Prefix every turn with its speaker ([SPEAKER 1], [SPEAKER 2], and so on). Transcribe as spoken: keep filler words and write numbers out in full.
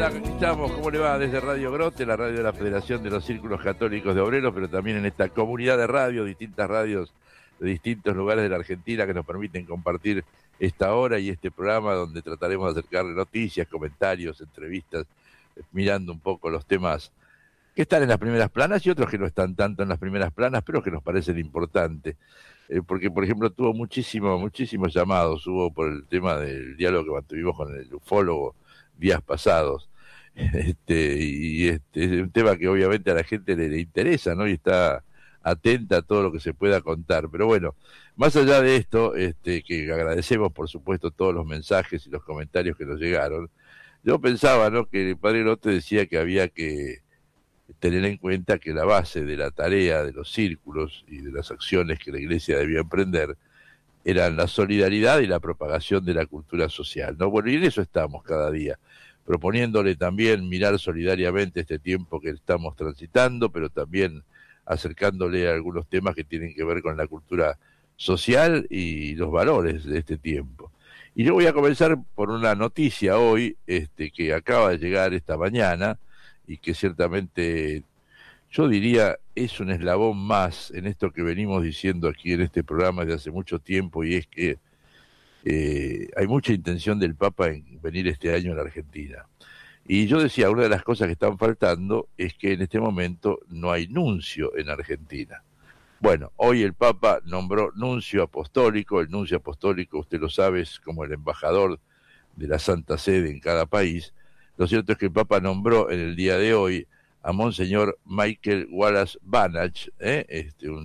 [SPEAKER 1] Hola, aquí estamos. ¿Cómo le va? Desde Radio Grote, la radio de la Federación de los Círculos Católicos de Obreros, pero también en esta comunidad de radio, distintas radios de distintos lugares de la Argentina que nos permiten compartir esta hora y este programa donde trataremos de acercarle noticias, comentarios, entrevistas, mirando un poco los temas que están en las primeras planas y otros que no están tanto en las primeras planas, pero que nos parecen importantes. Eh, porque, por ejemplo, tuvo muchísimo, muchísimos llamados, hubo por el tema del diálogo que mantuvimos con el ufólogo días pasados. Este, y este es un tema que obviamente a la gente le, le interesa, ¿no? Y está atenta a todo lo que se pueda contar. Pero bueno, más allá de esto, este, que agradecemos, por supuesto, todos los mensajes y los comentarios que nos llegaron, yo pensaba, ¿no?, que el padre Lotte decía que había que tener en cuenta que la base de la tarea de los círculos y de las acciones que la Iglesia debía emprender eran la solidaridad y la propagación de la cultura social, ¿no? Bueno, y en eso estamos cada día, proponiéndole también mirar solidariamente este tiempo que estamos transitando, pero también acercándole a algunos temas que tienen que ver con la cultura social y los valores de este tiempo. Y yo voy a comenzar por una noticia hoy, este, que acaba de llegar esta mañana, y que ciertamente, yo diría, es un eslabón más en esto que venimos diciendo aquí en este programa desde hace mucho tiempo, y es que eh, hay mucha intención del Papa en venir este año a la Argentina. Y yo decía, una de las cosas que están faltando es que en este momento no hay nuncio en Argentina. Bueno, hoy el Papa nombró nuncio apostólico. El nuncio apostólico, usted lo sabe, es como el embajador de la Santa Sede en cada país. Lo cierto es que el Papa nombró en el día de hoy a Monseñor Michael Wallace Banach, ¿eh? este, un